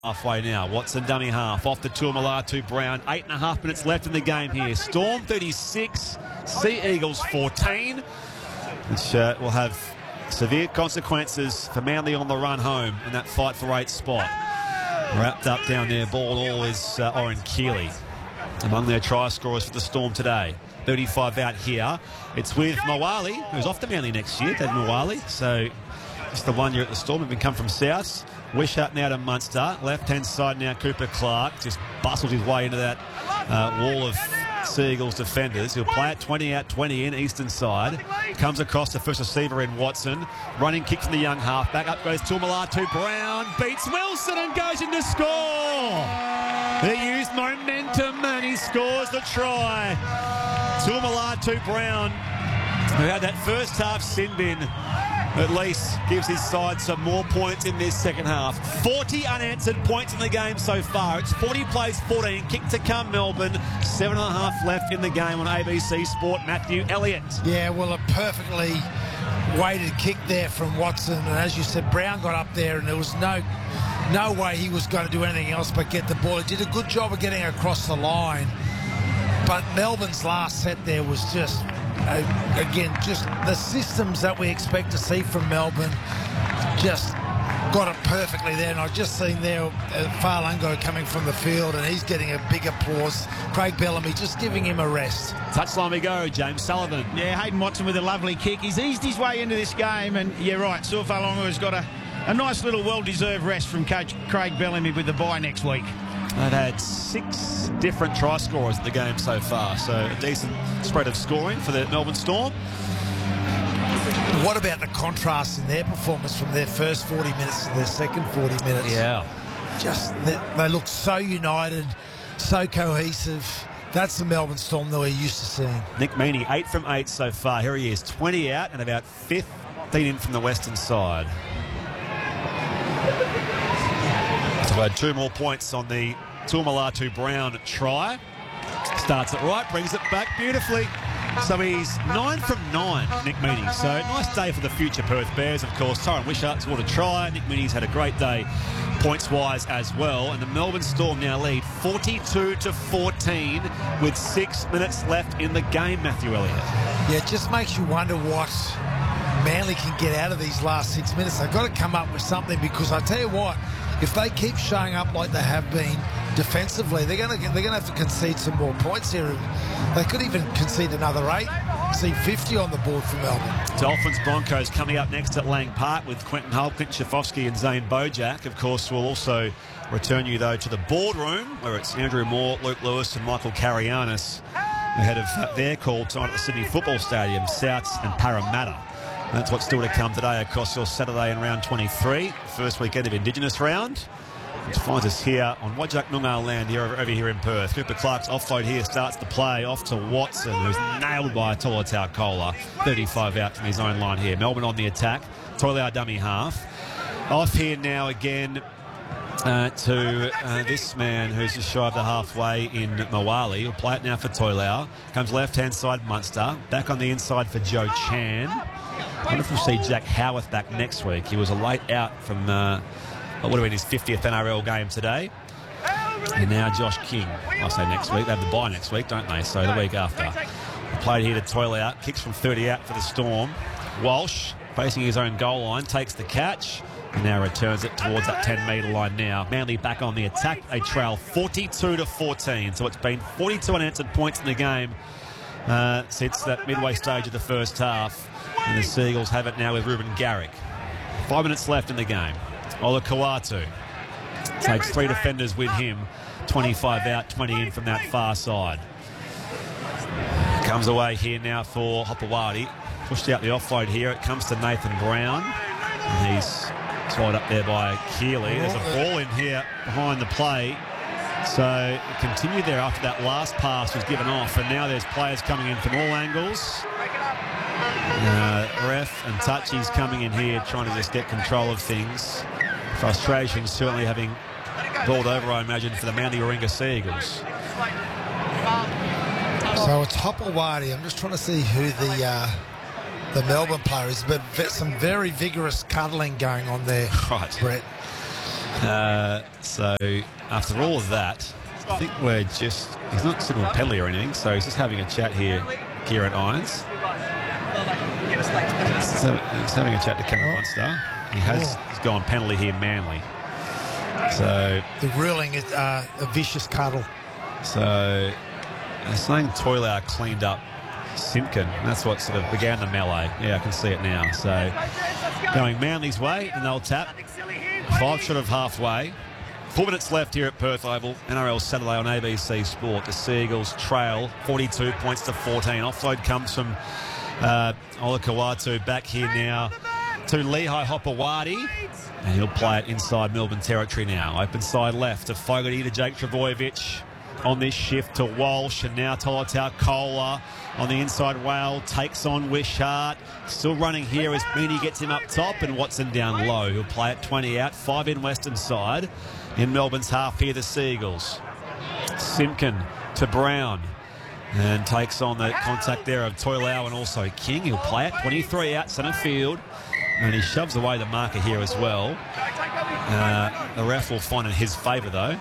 Halfway now. Watson dummy half off the Tuamulatu Brown. 8.5 minutes left in the game here. Storm 36, Sea Eagles 14, which will have severe consequences for Manly on the run home in that fight for 8th spot. Wrapped up down there, ball all is Oren Keeley among their try scorers for the Storm today. 35 out here. It's with Moali, who's off to Manly next year, David Moali. So just the 1 year at the Storm, having come from South. Wishart now to Munster. Left-hand side now, Cooper Clark just bustles his way into that wall of Sea Eagles defenders. He'll play it 20 out, 20 in, eastern side. Comes across the first receiver in Watson. Running kick from the young half. Back up goes Tuamulatu Brown. Beats Wilson and goes in to score. He used momentum and he scores the try. Tuamulatu Brown, who had that first half sin bin, at least gives his side some more points in this second half. 40 unanswered points in the game so far. It's 40 plays 14. Kick to come, Melbourne. 7.5 left in the game on ABC Sport. Matthew Elliott. Yeah, well, a perfectly weighted kick there from Watson. And as you said, Brown got up there and there was no way he was going to do anything else but get the ball. He did a good job of getting across the line. But Melbourne's last set there was just... again, just the systems that we expect to see from Melbourne just got it perfectly there. And I've just seen there Farlungo coming from the field and he's getting a big applause. Craig Bellamy just giving him a rest. Touchline we go, James Sullivan. Yeah, Hayden Watson with a lovely kick. He's eased his way into this game and you're right, Saul Farlungo has got a nice little well-deserved rest from coach Craig Bellamy with the bye next week. They've had 6 different try scorers in the game so far, so a decent spread of scoring for the Melbourne Storm. What about the contrast in their performance from their first 40 minutes to their second 40 minutes? Yeah. Just, they look so united, so cohesive. That's the Melbourne Storm that we're used to seeing. Nick Meaney, 8 from 8 so far. Here he is, 20 out and about 15 in from the western side. So we had 2 more points on the Tuamulatu Brown try. Starts it right, brings it back beautifully. So he's 9 from 9, Nick Meaney. So nice day for the future Perth Bears, of course. Tyron Wishart's scored a try. Nick Meaney's had a great day points-wise as well. And the Melbourne Storm now lead 42-14 with 6 minutes left in the game, Matthew Elliott. Yeah, it just makes you wonder what Manly can get out of these last 6 minutes. They've got to come up with something because I tell you what, if they keep showing up like they have been defensively, they're going to have to concede some more points here. They could even concede another 8. See 50 on the board for Melbourne. Dolphins Broncos coming up next at Lang Park with Quentin Hull, Clinton Schifofsky and Zane Bojack. Of course, we'll also return you, though, to the boardroom where it's Andrew Moore, Luke Lewis and Michael Carianis ahead of their call tonight at the Sydney Football Stadium, Souths and Parramatta. That's what's still to come today across your Saturday in round 23, first weekend of Indigenous round, which finds us here on Wajak Noongar land here over here in Perth. Cooper Clark's offload here starts the play off to Watson, who's nailed by Tola Taukola. 35 out from his own line here. Melbourne on the attack. Toilau dummy half. Off here now again to this man who's just shy of the halfway in Moali. He'll play it now for Toilau. Comes left-hand side Munster. Back on the inside for Joe Chan. I wonder if we'll see Jack Howarth back next week. He was a late out from what would have been his 50th NRL game today. And now Josh King. I say next week. They have the bye next week, don't they? So the week after. Played here to Toilau. Kicks from 30 out for the Storm. Walsh facing his own goal line. Takes the catch. And now returns it towards that 10-metre line now. Manly back on the attack. They trail 42-14. So it's been 42 unanswered points in the game since that midway stage of the first half. And the Sea Eagles have it now with Ruben Garrick. 5 minutes left in the game. Ola Kawatu takes 3 defenders with him. 25 out, 20 in from that far side. Comes away here now for Hopewadi. Pushed out the offload here. It comes to Nathan Brown. And he's swallowed up there by Keeley. There's a ball in here behind the play. So it continued there after that last pass was given off. And now there's players coming in from all angles. Ref and Touchy's coming in here trying to just get control of things. Frustration certainly having boiled over, I imagine, for the Manly Warringah Sea Eagles. So it's Hopewadi. I'm just trying to see who the Melbourne player is, but some very vigorous cuddling going on there, right, Brett. So after all of that, I think he's not sitting on penalty or anything, so he's just having a chat here, Kieran Irons. He's having a chat to Cameron Munster. He's gone penalty here, Manly. So the ruling is a vicious cuddle. So they're saying Toilau cleaned up Simpkin. That's what sort of began the melee. Yeah, I can see it now. So going Manly's way, and they'll tap. 5 short of halfway. 4 minutes left here at Perth Oval. NRL Saturday on ABC Sport. The Seagulls trail 42 points to 14. Offload comes from Olakau'atu back here now to Lehigh Hopewadi. And he'll play it inside Melbourne territory now. Open side left to Fogarty to Jake Trbojevic. On this shift to Walsh, and now Tolotau Kola on the inside. Whale takes on Wishart. Still running here as Mooney gets him up top, and Watson down low. He'll play it 20 out, 5 in Western side. In Melbourne's half here, the Seagulls. Simpkin to Brown, and takes on the contact there of Toilau and also King. He'll play it 23 out, centre field, and he shoves away the marker here as well. The ref will find in his favour though.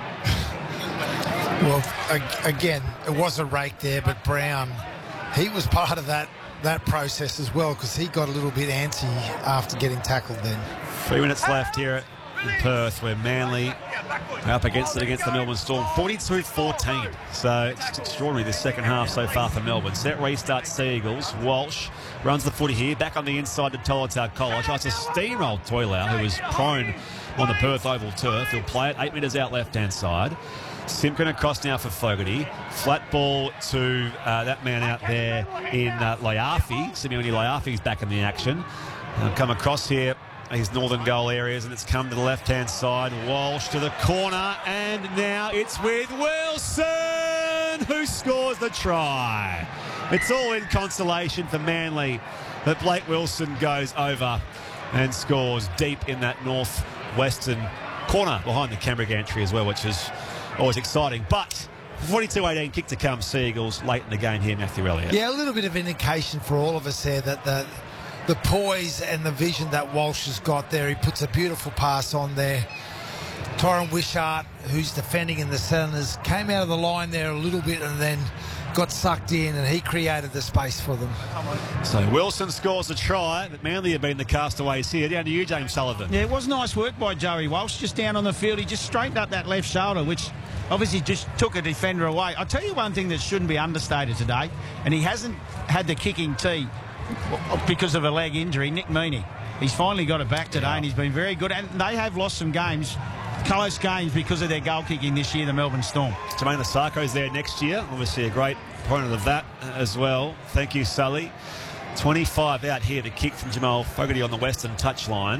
Well, again, it was a rake there, but Brown, he was part of that process as well, because he got a little bit antsy after getting tackled then. 3 minutes left here in Perth, where Manly are up against the Melbourne Storm. 42-14. So it's extraordinary this second half so far for Melbourne. Set restart Seagulls. Walsh runs the footy here, back on the inside to Tolotau Kola. Tries to steamroll Toilau, who is prone on the Perth Oval turf. He'll play it 8 metres out left-hand side. Simpkin across now for Fogarty. Flat ball to that man out there in Laiafi. Simeone Laiafi's back in the action. Come across here, these northern goal areas, and it's come to the left-hand side. Walsh to the corner, and now it's with Wilson, who scores the try. It's all in consolation for Manly, but Blake Wilson goes over and scores deep in that northwestern corner behind the Canberra gantry as well, which is always exciting. But 42-18 kick to come, Seagulls late in the game here, Matthew Elliott. Yeah, a little bit of indication for all of us there that the poise and the vision that Walsh has got there. He puts a beautiful pass on there. Tyron Wishart, who's defending in the centres, came out of the line there a little bit and then got sucked in, and he created the space for them. So Wilson scores a try, but Manly have been the castaways here. Down to you, James Sullivan. Yeah, it was nice work by Joey Walsh, just down on the field. He just straightened up that left shoulder, which obviously just took a defender away. I'll tell you one thing that shouldn't be understated today, and he hasn't had the kicking tee because of a leg injury, Nick Meaney. He's finally got it back today, and he's been very good. And they have lost some games, close games, because of their goal kicking this year, the Melbourne Storm. Jermaine Lasarko's there next year. Obviously a great opponent of that as well. Thank you, Sully. 25 out here to kick from Jamal Fogarty on the western touchline.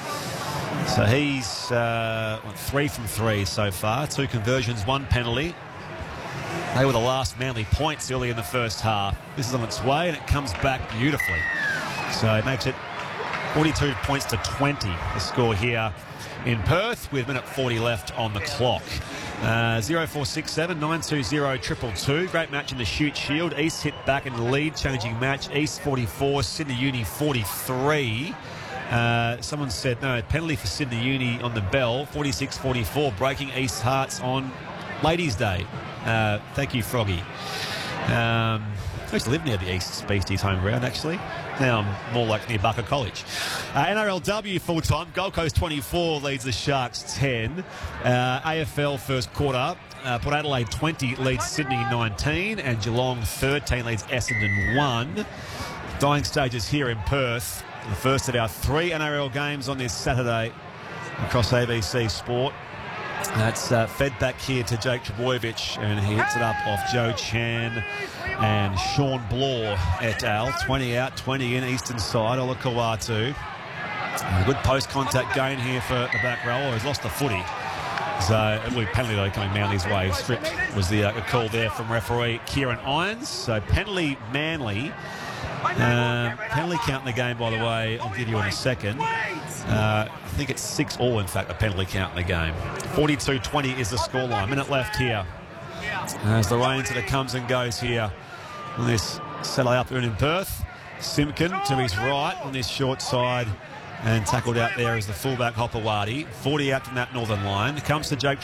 So he's 3 from 3 so far. 2 conversions, 1 penalty. They were the last Manly points early in the first half. This is on its way, and it comes back beautifully. So it makes it 42 points to 20, the score here in Perth, with minute 40 left on the clock. 0467 920 222. Great match in the Shute Shield. East hit back in the lead, changing match. East 44, Sydney Uni 43. Someone said no, penalty for Sydney Uni on the bell. 46-44, breaking East's hearts on Ladies' Day. Thank you, Froggy. I used to live near the East Beasties home ground, actually. Now I'm more like near Barker College. NRLW full-time. Gold Coast 24 leads the Sharks 10. AFL first quarter. Port Adelaide 20 leads Sydney 19. And Geelong 13 leads Essendon 1. Dying stages here in Perth. The first of our 3 NRL games on this Saturday across ABC Sport. That's fed back here to Jake Trbojevic, and he hits it up off Joe Chan and Sean Blore et al. 20 out, 20 in, eastern side. Olakau'atu. A good post-contact gain here for the back row. He's lost the footy. So it'll be penalty though coming Manly's way. Stripped was the call there from referee Kieran Irons. So penalty Manly. Penalty count in the game, by the way, I'll give you in a second. I think it's 6-all, in fact, a penalty count in the game. 42-20 is the scoreline. Minute left here. As the rain sort of comes and goes here on this Saturday afternoon in Perth. Simpkin to his right on this short side. And tackled out there as the fullback Hopewadi. 40 out from that northern line. Comes to Jake